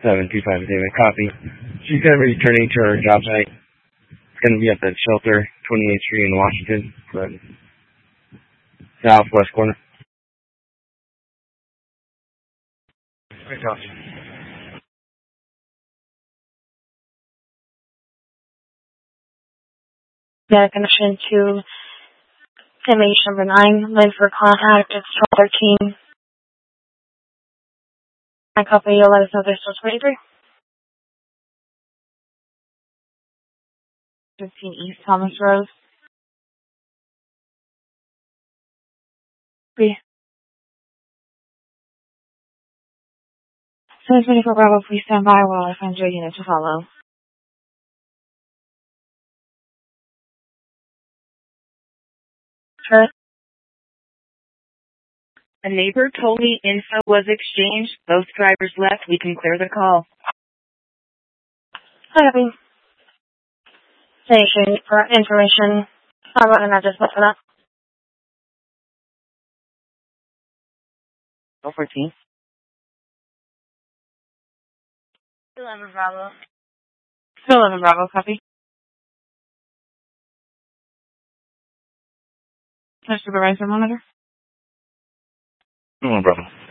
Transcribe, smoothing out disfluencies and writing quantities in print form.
725 David, copy. She's going to be returning to her job site. It's going to be at the shelter, 28th Street in Washington, but southwest corner. Right, copy. Yeah, connection to MH number 9, Lynn for contact. It's 1213. I copy. You'll let us know there's still 23. 15 East Thomas Road. 3. 724 Bravo, please stand by while I find your unit to follow. Sure. A neighbor told me info was exchanged. Both drivers left. We can clear the call. Copy. Station for information. How about an address for that? 14. 11 Bravo. 11 Bravo, copy. Supervisor monitor. 11 Bravo.